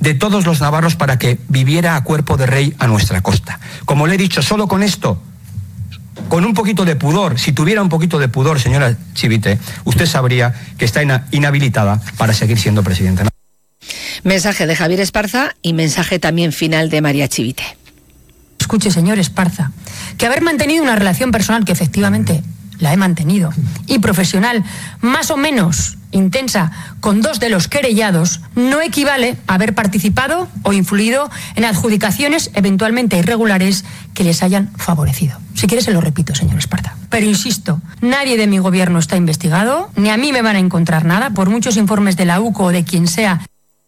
de todos los navarros para que viviera a cuerpo de rey a nuestra costa. Como le he dicho, solo con esto, con un poquito de pudor, si tuviera un poquito de pudor, señora Chivite, usted sabría que está inhabilitada para seguir siendo presidenta. Mensaje de Javier Esparza y mensaje también final de María Chivite. Escuche, señor Esparza, que haber mantenido una relación personal, que efectivamente la he mantenido, y profesional más o menos intensa con dos de los querellados, no equivale a haber participado o influido en adjudicaciones eventualmente irregulares que les hayan favorecido. Si quiere se lo repito, señor Esparza. Pero insisto, nadie de mi gobierno está investigado, ni a mí me van a encontrar nada, por muchos informes de la UCO o de quien sea.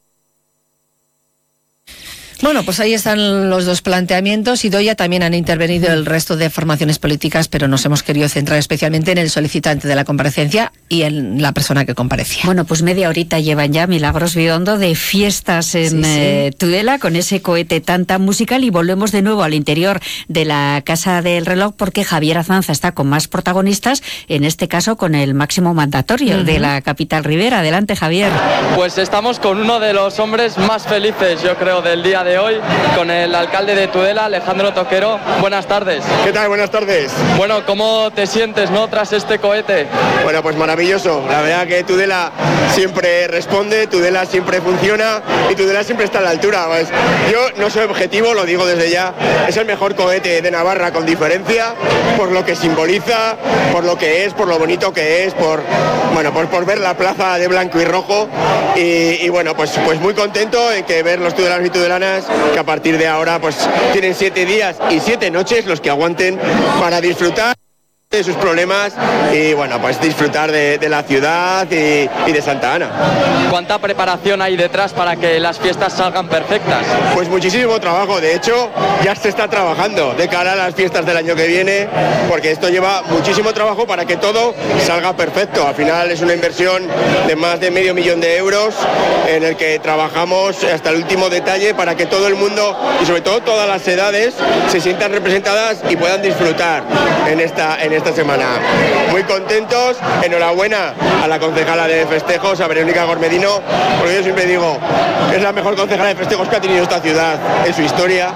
Bueno, pues ahí están los dos planteamientos. Idoia, también han intervenido el resto de formaciones políticas, pero nos hemos querido centrar especialmente en el solicitante de la comparecencia y en la persona que comparecía. Bueno, pues media horita llevan ya, Milagros Biondo, de fiestas en Tudela, con ese cohete tan musical, y volvemos de nuevo al interior de la Casa del Reloj, porque Javier Azanza está con más protagonistas, en este caso con el máximo mandatario de la capital ribera. Adelante, Javier. Pues estamos con uno de los hombres más felices, yo creo, del día de hoy, con el alcalde de Tudela, Alejandro Toquero. Buenas tardes. ¿Qué tal? Buenas tardes. Bueno, ¿cómo te sientes, no, tras este cohete? Bueno, pues maravilloso. La verdad que Tudela siempre responde, Tudela siempre funciona y Tudela siempre está a la altura. Pues yo no soy objetivo, lo digo desde ya. Es el mejor cohete de Navarra con diferencia, por lo que simboliza, por lo que es, por lo bonito que es, por ver la plaza de blanco y rojo. Y bueno, pues muy contento en que ver los tudelanos y tudelanas que a partir de ahora pues tienen 7 días y 7 noches los que aguanten para disfrutar de sus problemas y bueno, pues disfrutar de la ciudad y de Santa Ana. ¿Cuánta preparación hay detrás para que las fiestas salgan perfectas? Pues muchísimo trabajo, de hecho ya se está trabajando de cara a las fiestas del año que viene, porque esto lleva muchísimo trabajo para que todo salga perfecto. Al final es una inversión de más de $500,000 de euros en el que trabajamos hasta el último detalle para que todo el mundo y sobre todo todas las edades se sientan representadas y puedan disfrutar en esta semana. Muy contentos, enhorabuena a la concejala de festejos, a Verónica Gormedino, porque yo siempre digo, es la mejor concejala de festejos que ha tenido esta ciudad en su historia,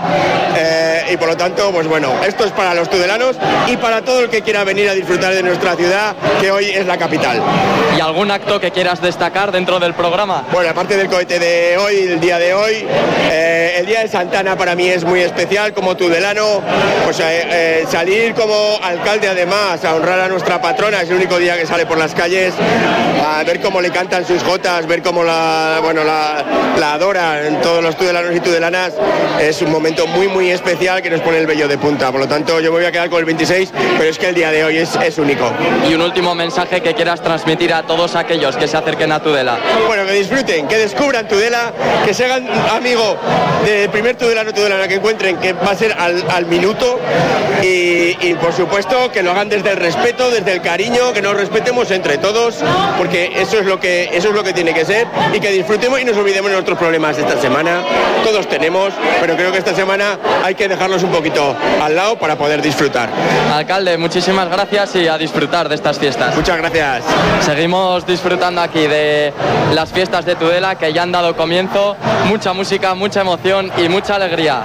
y por lo tanto, pues bueno, esto es para los tudelanos y para todo el que quiera venir a disfrutar de nuestra ciudad, que hoy es la capital. ¿Y algún acto que quieras destacar dentro del programa? Bueno, aparte del cohete de hoy, el día de hoy, el día de Santa Ana para mí es muy especial como tudelano, pues salir como alcalde además a honrar a nuestra patrona, es el único día que sale por las calles, a ver cómo le cantan sus jotas, ver cómo la adoran todos los tudelanos y tudelanas, es un momento muy especial que nos pone el vello de punta. Por lo tanto, yo me voy a quedar con el 26, pero es que el día de hoy es único. Y un último mensaje que quieras transmitir a todos aquellos que se acerquen a Tudela. Bueno, que disfruten, que descubran Tudela, que se hagan amigo del primer tudelano tudelana que encuentren, que va a ser al minuto, y por supuesto que lo hagan desde el respeto, desde el cariño, que nos respetemos entre todos, porque eso es lo que tiene que ser, y que disfrutemos y nos olvidemos de nuestros problemas esta semana. Todos tenemos, pero creo que esta semana hay que dejarlos un poquito al lado para poder disfrutar. Alcalde, muchísimas gracias y a disfrutar de estas fiestas. Muchas gracias. Seguimos disfrutando aquí de las fiestas de Tudela, que ya han dado comienzo. Mucha música, mucha emoción y mucha alegría.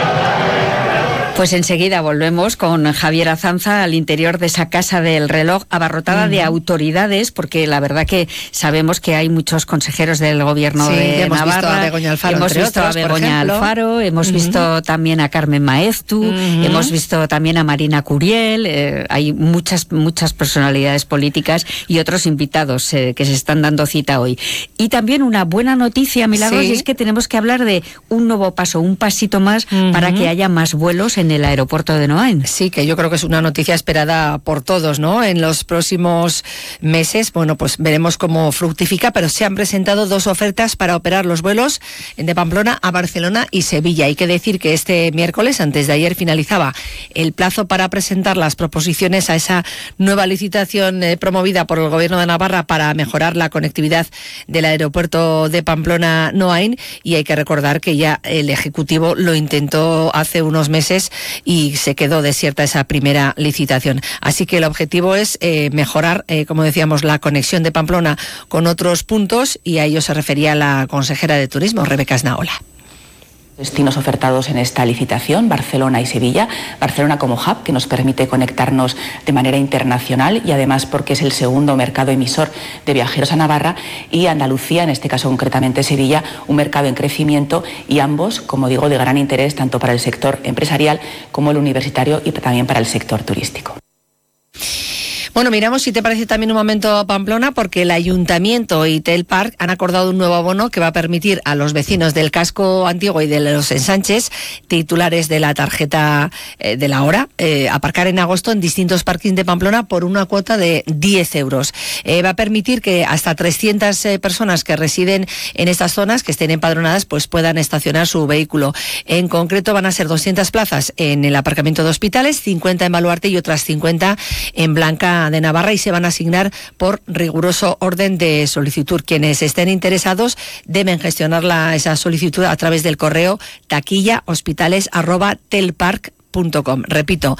Pues enseguida volvemos con Javier Azanza al interior de esa Casa del Reloj, abarrotada de autoridades, porque la verdad que sabemos que hay muchos consejeros del gobierno de Navarra. Visto a Begoña Alfaro, hemos visto otros, a Begoña Alfaro, hemos visto también a Carmen Maeztu, hemos visto también a Marina Curiel, hay muchas personalidades políticas y otros invitados que se están dando cita hoy. Y también una buena noticia, Milagros, y es que tenemos que hablar de un nuevo paso, un pasito más para que haya más vuelos en el aeropuerto de Noain. Sí, que yo creo que es una noticia esperada por todos, ¿no? En los próximos meses, bueno, pues veremos cómo fructifica, pero se han presentado 2 ofertas para operar los vuelos de Pamplona a Barcelona y Sevilla. Hay que decir que este miércoles, antes de ayer, finalizaba el plazo para presentar las proposiciones a esa nueva licitación promovida por el Gobierno de Navarra para mejorar la conectividad del aeropuerto de Pamplona-Noain, y hay que recordar que ya el Ejecutivo lo intentó hace unos meses y se quedó desierta esa primera licitación. Así que el objetivo es mejorar, como decíamos, la conexión de Pamplona con otros puntos, y a ello se refería la consejera de Turismo, Rebeca Esnaola. Destinos ofertados en esta licitación, Barcelona y Sevilla. Barcelona como hub, que nos permite conectarnos de manera internacional y además porque es el segundo mercado emisor de viajeros a Navarra, y Andalucía, en este caso concretamente Sevilla, un mercado en crecimiento, y ambos, como digo, de gran interés tanto para el sector empresarial como el universitario y también para el sector turístico. Bueno, miramos, si te parece, también un momento a Pamplona, porque el Ayuntamiento y Telpark han acordado un nuevo abono que va a permitir a los vecinos del casco antiguo y de los ensanches, titulares de la tarjeta de la hora, aparcar en agosto en distintos parkings de Pamplona por una cuota de 10 euros. Va a permitir que hasta 300 personas que residen en estas zonas, que estén empadronadas, pues puedan estacionar su vehículo. En concreto van a ser 200 plazas en el aparcamiento de Hospitales, 50 en Baluarte y otras 50 en Blanca de Navarra, y se van a asignar por riguroso orden de solicitud. Quienes estén interesados deben gestionar esa solicitud a través del correo taquillahospitales@telpark.com. Repito,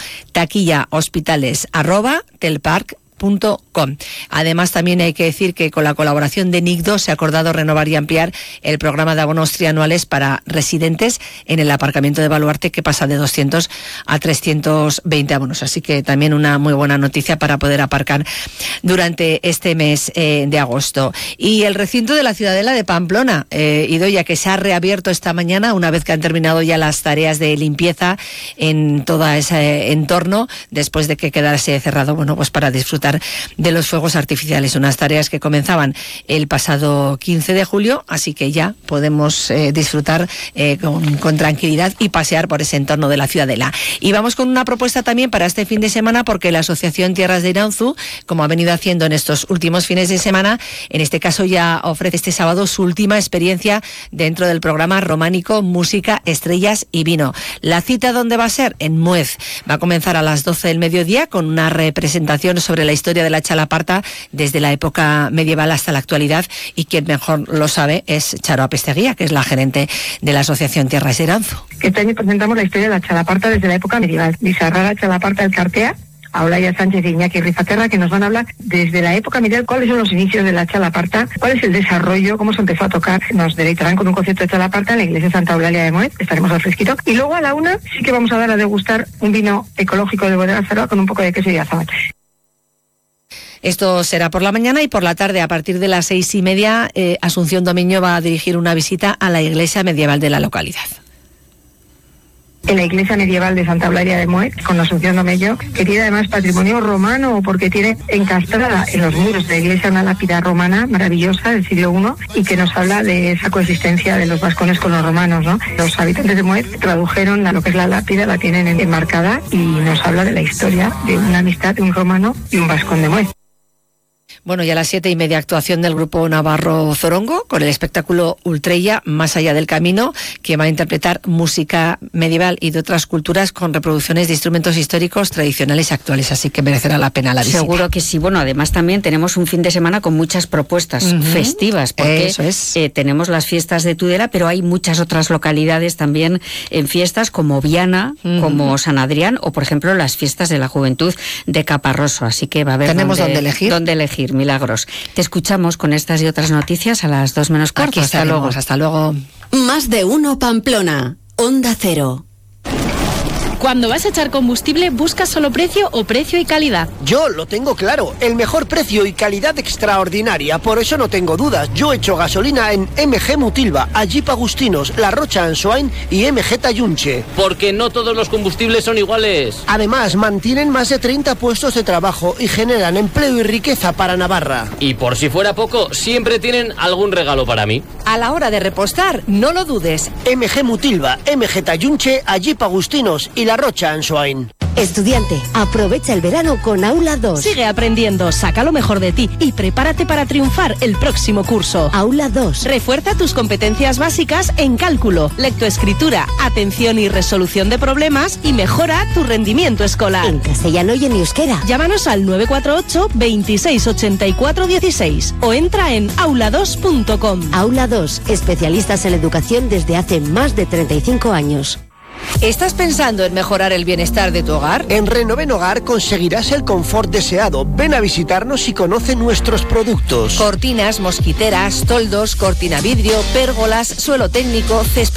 taquillahospitales@telpark.com. Además, también hay que decir que con la colaboración de NICDO se ha acordado renovar y ampliar el programa de abonos trianuales para residentes en el aparcamiento de Baluarte, que pasa de 200 a 320 abonos. Así que también una muy buena noticia para poder aparcar durante este mes de agosto. Y el recinto de la Ciudadela de Pamplona, Idoia, que se ha reabierto esta mañana una vez que han terminado ya las tareas de limpieza en todo ese entorno, después de que quedase cerrado, bueno, pues para disfrutar de los fuegos artificiales, unas tareas que comenzaban el pasado 15 de julio, así que ya podemos disfrutar con tranquilidad y pasear por ese entorno de la Ciudadela. Y vamos con una propuesta también para este fin de semana, porque la Asociación Tierras de Iranzu, como ha venido haciendo en estos últimos fines de semana, en este caso ya ofrece este sábado su última experiencia dentro del programa románico Música, Estrellas y Vino. La cita, ¿dónde va a ser? En Muez. Va a comenzar a las 12 del mediodía con una representación sobre la historia de la chalaparta desde la época medieval hasta la actualidad, y quien mejor lo sabe es Charo Apesteguía, que es la gerente de la Asociación Tierras de Iranzu. Este año presentamos la historia de la chalaparta desde la época medieval. Bizarrara Chalaparta del Cartea, a Olaya Sánchez y Iñaki Rifaterra, que nos van a hablar desde la época medieval, cuáles son los inicios de la chalaparta, cuál es el desarrollo, cómo se empezó a tocar. Nos deleitarán con un concierto de chalaparta en la iglesia Santa Eulalia de Muez, estaremos al fresquito, y luego a la 1 sí que vamos a dar a degustar un vino ecológico de Bodega Salva con un poco de queso y azafrán. Esto será por la mañana, y por la tarde, a partir de las 6:30, Asunción Domiño va a dirigir una visita a la iglesia medieval de la localidad. En la iglesia medieval de Santa Eulalia de Muez, con Asunción Domello, que tiene además patrimonio romano, porque tiene encastrada en los muros de la iglesia una lápida romana maravillosa del siglo I, y que nos habla de esa coexistencia de los vascones con los romanos, ¿no? Los habitantes de Muez tradujeron lo que es la lápida, la tienen enmarcada, y nos habla de la historia de una amistad de un romano y un vascón de Muez. Bueno, y a las 7:30, actuación del grupo navarro Zorongo con el espectáculo Ultreya, Más allá del camino, que va a interpretar música medieval y de otras culturas con reproducciones de instrumentos históricos tradicionales y actuales, así que merecerá la pena la visita. Seguro que sí. Bueno, además también tenemos un fin de semana con muchas propuestas festivas, porque eso es. Tenemos las fiestas de Tudela, pero hay muchas otras localidades también en fiestas, como Viana, como San Adrián, o por ejemplo las fiestas de la juventud de Caparroso, así que va a haber donde elegir. Milagros. Te escuchamos con estas y otras noticias a las 2 menos cuarto. Hasta luego. Hasta luego. Más de uno Pamplona. Onda Cero. Cuando vas a echar combustible, ¿buscas solo precio o precio y calidad? Yo lo tengo claro, el mejor precio y calidad extraordinaria, por eso no tengo dudas. Yo echo gasolina en MG Mutilva, Jeep Agustinos, La Rocha Ansoain y MG Tayunche. Porque no todos los combustibles son iguales. Además, mantienen más de 30 puestos de trabajo y generan empleo y riqueza para Navarra. Y por si fuera poco, siempre tienen algún regalo para mí. A la hora de repostar, no lo dudes. MG Mutilva, MG Tayunche, Jeep Agustinos y La Rocha Ansoain. Estudiante, aprovecha el verano con Aula 2. Sigue aprendiendo, saca lo mejor de ti y prepárate para triunfar el próximo curso. Aula 2. Refuerza tus competencias básicas en cálculo, lectoescritura, atención y resolución de problemas, y mejora tu rendimiento escolar. En castellano y en euskera. Llámanos al 948 26 84 16 o entra en aula2.com. Aula 2, especialistas en educación desde hace más de 35 años. ¿Estás pensando en mejorar el bienestar de tu hogar? En Renoven Hogar conseguirás el confort deseado. Ven a visitarnos y conoce nuestros productos. Cortinas, mosquiteras, toldos, cortina vidrio, pérgolas, suelo técnico, césped